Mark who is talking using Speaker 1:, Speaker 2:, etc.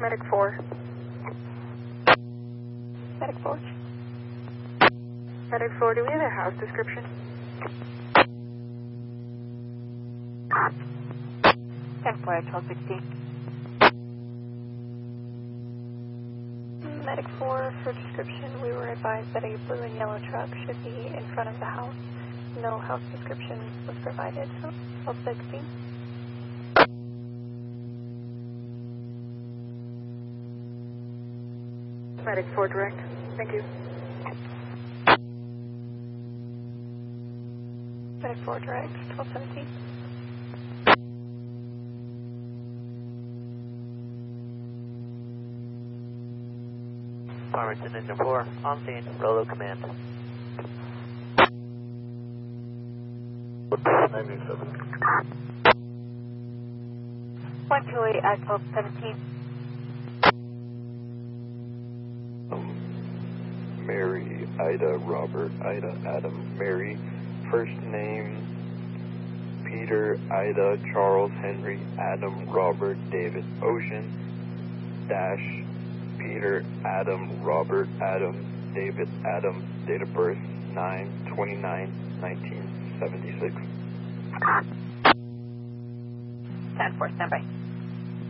Speaker 1: Medic 4.
Speaker 2: Medic 4.
Speaker 1: Medic 4, do we have a house description?
Speaker 2: 10-4 at 1216. Medic 4, for description, we were advised that a blue and yellow truck should be in front of the house. No house description was provided, so 1216.
Speaker 1: Medic 4 direct. Thank you.
Speaker 2: Medic 4 direct, 1217.
Speaker 3: Farmington Engine 4, on scene, Rolo command.
Speaker 4: 97.
Speaker 2: 128 at 1217.
Speaker 4: Mary, Ida, Robert, Ida, Adam, Mary. First name, Peter, Ida, Charles, Henry, Adam, Robert, David, Ocean, dash, Peter, Adam, Robert, Adam, David, Adam, date of birth, 9/29/1976.
Speaker 2: 10-4, standby.